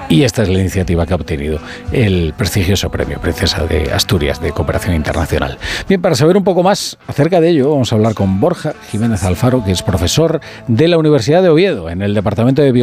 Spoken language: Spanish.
Y esta es la iniciativa que ha obtenido el prestigioso premio Princesa de Asturias de Cooperación Internacional. Bien, para saber un poco más acerca de ello, vamos a hablar con Borja Jiménez Alfaro, que es profesor de la Universidad de Oviedo en el Departamento de Biología